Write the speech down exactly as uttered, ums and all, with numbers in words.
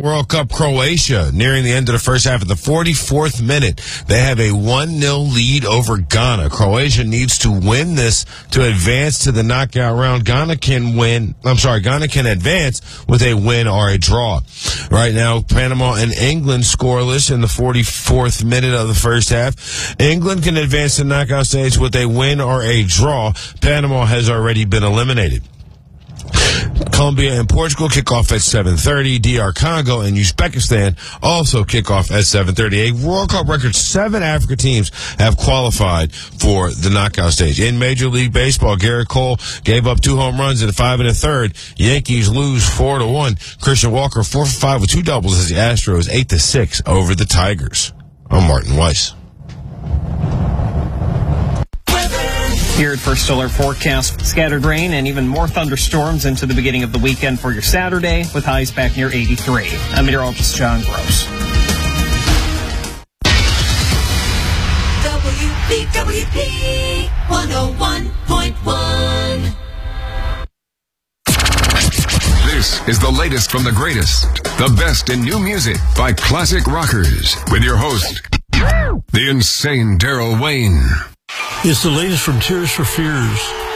World Cup, Croatia, nearing the end of the first half of the forty-fourth minute. They have a one nil lead over Ghana. Croatia needs to win this to advance to the knockout round. Ghana can win, I'm sorry, Ghana can advance with a win or a draw. Right now, Panama and England scoreless in the forty-fourth minute of the first half. England can advance to the knockout stage with a win or a draw. Panama has already been eliminated. Colombia and Portugal kick off at seven thirty. D R Congo and Uzbekistan also kick off at seven thirty. A World Cup record seven African teams have qualified for the knockout stage. In Major League Baseball, Garrett Cole gave up two home runs in five and a third. Yankees lose four to one. Christian Walker four for five with two doubles as the Astros eight to six over the Tigers. I'm Martin Weiss. Here at First Alert Forecast, scattered rain and even more thunderstorms into the beginning of the weekend for your Saturday, with highs back near eighty-three. I'm meteorologist John Gross. W B W P one oh one point one. This is the latest from the greatest, the best in new music by Classic Rockers, with your host, the insane Daryl Wayne. It's the latest from Tears for Fears.